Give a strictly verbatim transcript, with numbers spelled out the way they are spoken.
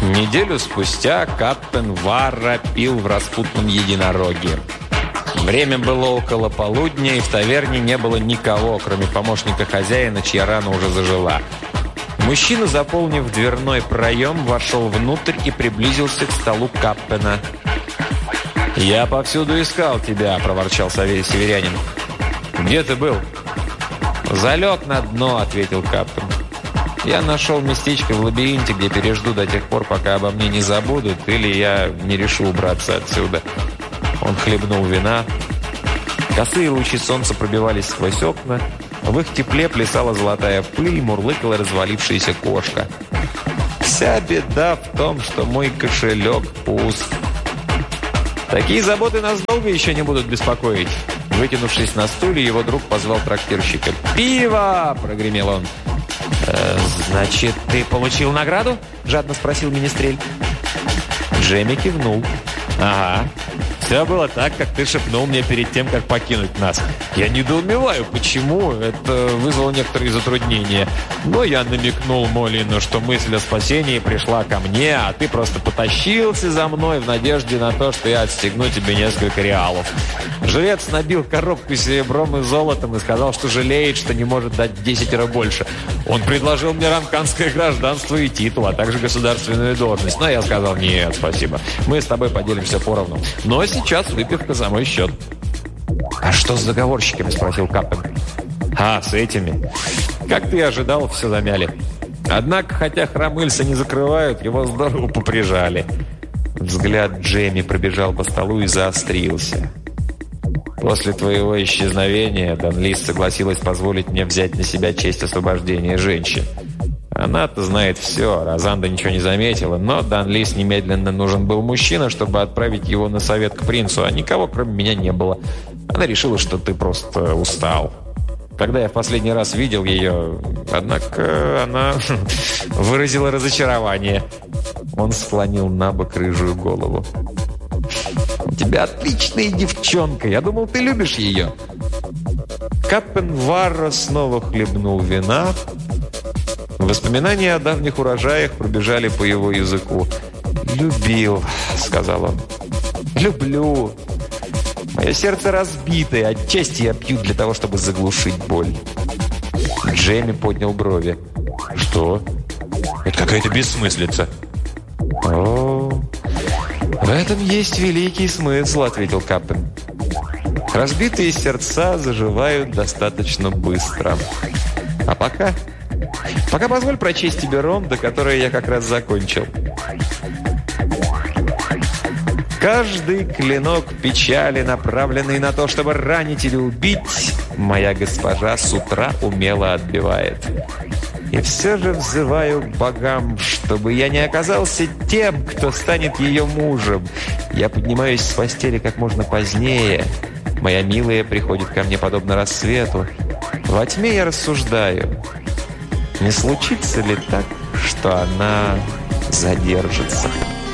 Неделю спустя капитан Варра пил в распутном единороге. Время было около полудня, и в таверне не было никого, кроме помощника хозяина, чья рана уже зажила. Мужчина, заполнив дверной проем, вошел внутрь и приблизился к столу капитана. «Я повсюду искал тебя», – проворчал северянин. «Где ты был?» «Залег на дно», – ответил капитан. «Я нашел местечко в лабиринте, где пережду до тех пор, пока обо мне не забудут, или я не решу убраться отсюда». Он хлебнул вина. Косые лучи солнца пробивались сквозь окна. В их тепле плясала золотая пыль, мурлыкала развалившаяся кошка. «Вся беда в том, что мой кошелек пуст». «Такие заботы нас долго еще не будут беспокоить». Вытянувшись на стуле, его друг позвал трактирщика. «Пиво!» – прогремел он. «Э, «Значит, ты получил награду?» – жадно спросил министрель. Джемми кивнул. «Ага. Все было так, как ты шепнул мне перед тем, как покинуть нас. Я недоумеваю, почему. Это вызвало некоторые затруднения. Но я намекнул Молину, что мысль о спасении пришла ко мне, а ты просто потащился за мной в надежде на то, что я отстегну тебе несколько реалов. Жрец набил коробку серебром и золотом и сказал, что жалеет, что не может дать в десятеро больше. Он предложил мне ранканское гражданство и титул, а также государственную должность. Но я сказал, нет, спасибо. Мы с тобой поделимся поровну. Но сейчас выпивка за мой счет». «А что с заговорщиками?» – спросил капитан. «А, с этими. Как ты и ожидал, все замяли. Однако, хотя хромыльца не закрывают, его здорово поприжали». Взгляд Джейми пробежал по столу и заострился. «После твоего исчезновения Данлис согласилась позволить мне взять на себя честь освобождения женщин. Она-то знает все, Розанда ничего не заметила, но Данлис немедленно нужен был мужчина, чтобы отправить его на совет к принцу, а никого кроме меня не было. Она решила, что ты просто устал. Когда я в последний раз видел ее, однако она выразила разочарование». Он склонил на бок рыжую голову. «У тебя отличная девчонка, я думал, ты любишь ее». Капитан Варра снова хлебнул вина. Воспоминания о давних урожаях пробежали по его языку. «Любил», — сказал он. «Люблю. Мое сердце разбито, и отчасти я пью для того, чтобы заглушить боль». Джейми поднял брови. «Что? Это какая-то бессмыслица». «О, в этом есть великий смысл», — ответил капитан. «Разбитые сердца заживают достаточно быстро. А пока...» Пока позволь прочесть тебе рондо, которое я как раз закончил. «Каждый клинок печали, направленный на то, чтобы ранить или убить, моя госпожа с утра умело отбивает. И все же взываю к богам, чтобы я не оказался тем, кто станет ее мужем. Я поднимаюсь с постели как можно позднее. Моя милая приходит ко мне подобно рассвету. Во тьме я рассуждаю». Не случится ли так, что она задержится?